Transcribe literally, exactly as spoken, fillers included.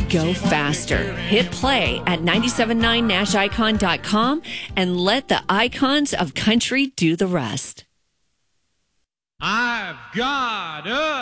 go faster. Hit play at nine seven nine nash icon dot com and let the icons of country do the rest. I've got a